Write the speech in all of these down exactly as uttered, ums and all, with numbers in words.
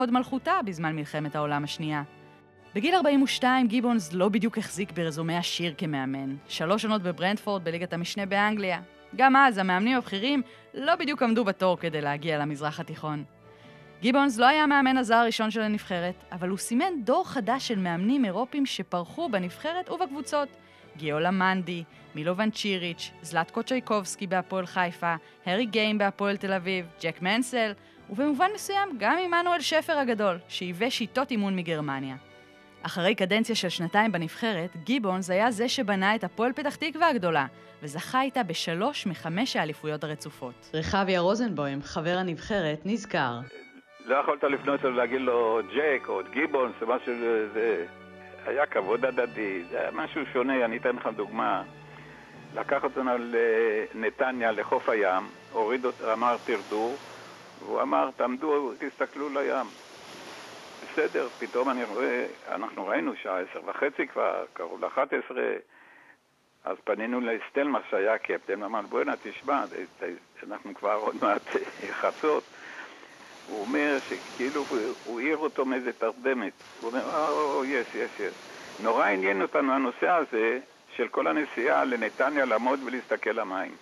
הוד מלכותה בזמן מלחמת העולם השנייה. בגיל ארבעים ושתיים גיבונס לא בדיוק החזיק ברזומה עשיר כמאמן. שלוש עונות בברנטפורד בליגת המשנה באנגליה. גם אז המאמנים הבכירים לא בדיוק עמדו בתור כדי להגיע למזרח התיכון. גיבונס לא היה המאמן הזר הראשון של הנבחרת, אבל הוא סימן דור חדש של מאמנים אירופים שפרחו בנבחרת ובקבוצות. גיולה מנדי, מילובן צ'יריץ', זלטקו צ'ייקובסקי בהפועל חיפה, הרי גיים בהפועל תל אביב, ג'ק מנסל, ובמובן מסוים גם עמנואל שפר הגדול, שהיווה שיטות אימון מגרמניה. אחרי קדנציה של שנתיים בנבחרת, גיבונס היה זה שבנה את הפועל פתח תקווה הגדולה, וזכה איתה בשלוש מחמש האליפויות הרצופות. רחביה רוזנבוים, חבר הנבחרת, נזכר. לא יכולת לפנות לו להגיד לו ג'ק או גיבונס או משהו, זה היה כבוד הדדי, זה היה משהו שונה. אני אתן לך דוגמה. לקח אותנו לנתניה, לחוף הים, הוריד אותו, אמר תרדו, והוא אמר תעמדו, תסתכלו לים. בסדר, פתאום אני רואה, אנחנו ראינו שעה עשר וחצי כבר, קראו לאחת עשרה, אז פנינו לסטלמה שהיה קפטן, אמר בואי נה תשמע, אנחנו כבר עוד מעט חצות. הוא אומר שכאילו הוא העיר אותו מאיזה תרדמת. הוא אומר, או, יש, יש, יש. נורא עניין אותנו הנושא הזה של כל הנסיעה לנתניה לעמוד ולהסתכל למים.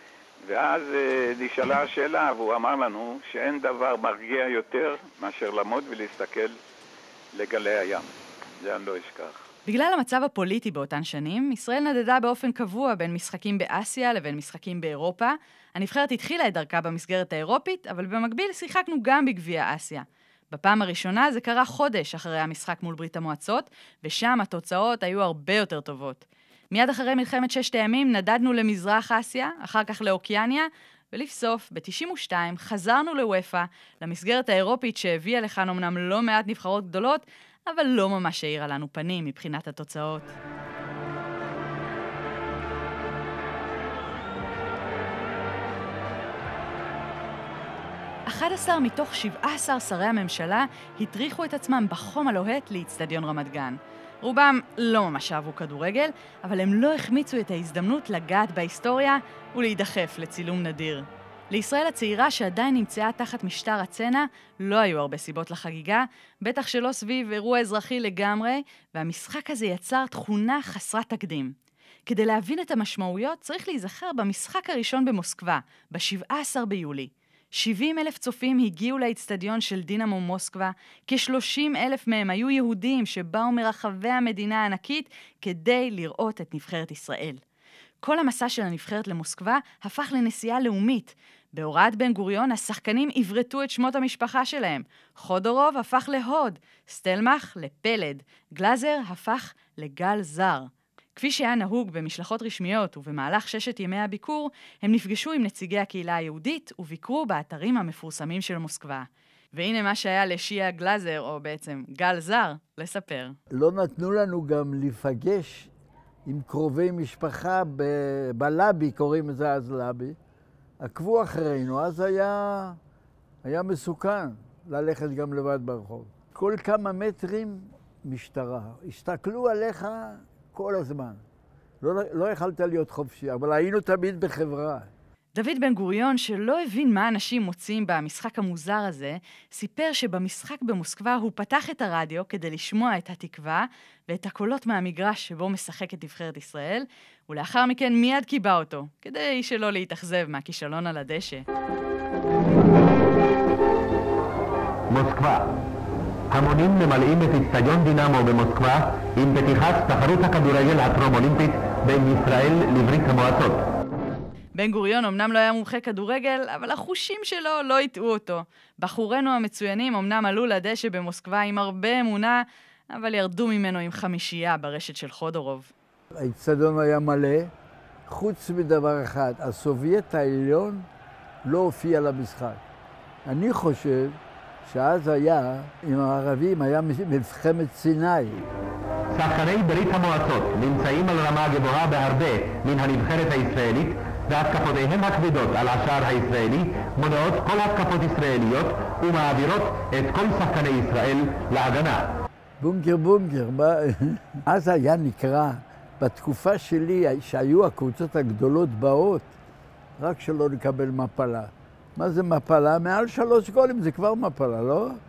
ואז נשאלה השאלה, והוא אמר לנו שאין דבר מרגיע יותר מאשר לעמוד ולהסתכל לגלי הים. זה אני לא אשכח. בגלל המצב הפוליטי באותן שנים, ישראל נדדה באופן קבוע בין משחקים באסיה לבין משחקים באירופה. הנבחרת התחילה את דרכה במסגרת האירופית, אבל במקביל שיחקנו גם בגביע אסיה. בפעם הראשונה זה קרה חודש אחרי המשחק מול ברית המועצות, ושם התוצאות היו הרבה יותר טובות. מיד אחרי מלחמת ששת הימים נדדנו למזרח אסיה, אחר כך לאוקיאניה, ולבסוף, ב-תשעים ושתיים חזרנו לוופא, למסגרת האירופית שהביאה לכאן אמנם לא מעט נבחרות גדולות, אבל לא ממש העירה לנו פנים מבחינת התוצאות. אחד עשר מתוך שבעה עשר שרי הממשלה התריחו את עצמם בחום הלוהט לאצטדיון רמת גן. רובם לא ממש אהבו כדורגל, אבל הם לא החמיצו את ההזדמנות לגעת בהיסטוריה ולהידחף לצילום נדיר. לישראל הצעירה שעדיין נמצאה תחת משטר הצנע, לא היו הרבה סיבות לחגיגה, בטח שלא סביב אירוע אזרחי לגמרי, והמשחק הזה יצר תכונה חסרת תקדים. כדי להבין את המשמעויות צריך להיזכר במשחק הראשון במוסקבה, ב-שבעה עשר ביולי. שבעים אלף צופים הגיעו לאצטדיון של דינמו מוסקבה, כ-שלושים אלף מהם היו יהודים שבאו מרחבי המדינה הענקית כדי לראות את נבחרת ישראל. כל המסע של הנבחרת למוסקבה הפך לנסיעה לאומית. בהוראת בן גוריון השחקנים עברתו את שמות המשפחה שלהם. חודורוב הפך להוד, סטלמך לפלד, גלזר הפך לגל זר. כפי שהיה נהוג במשלחות רשמיות ובמהלך ששת ימי הביקור, הם נפגשו עם נציגי הקהילה היהודית וביקרו באתרים המפורסמים של מוסקבה. והנה מה שהיה לשיה גלזר, או בעצם גל זר, לספר. לא נתנו לנו גם לפגש עם קרובי משפחה ב- בלבי, קוראים לזה אז לבי. עקבו אחרינו, אז היה, היה מסוכן ללכת גם לבד ברחוב. כל כמה מטרים משטרה, הסתכלו עליך כל הזמן. לא, לא יכלת להיות חופשי, אבל היינו תמיד בחברה. דוד בן גוריון, שלא הבין מה אנשים מוצאים במשחק המוזר הזה, סיפר שבמשחק במוסקבה הוא פתח את הרדיו כדי לשמוע את התקווה ואת הקולות מהמגרש שבו משחקת נבחרת ישראל, ולאחר מכן מיד קיבע אותו, כדי שלא להתאכזב מהכישלון על הדשא. מוסקבה. המונים ממלאים את אצטדיון דינמו במוסקבה עם פתיחת תחרות הכדורגל הטרום-אולימפית בין ישראל לברית המועצות. בן גוריון אמנם לא היה מומחה כדורגל, אבל החושים שלו לא הטעו אותו. בחורינו המצוינים אמנם עלו לדשא במוסקבה עם הרבה אמונה, אבל ירדו ממנו עם חמישייה ברשת של חודורוב. האצטדיון היה מלא, חוץ מדבר אחד, הסובייט העליון לא הופיע למשחק. אני חושב שאז היה, עם הערבים, היה מלחמת סיני. שחקני ברית המועצות נמצאים על רמה גבוהה בהרבה מן הנבחרת הישראלית, והתקפותיהם הכבדות על השער הישראלי מונעות כל התקפות ישראליות ומעבירות את כל שחקני ישראל להגנה. בונקר בונקר, אז היה נקרא, בתקופה שלי שהיו הקבוצות הגדולות באות, רק שלא נקבל מפלה. מה זה מפלה? מעל שלוש גולים זה כבר מפלה, לא?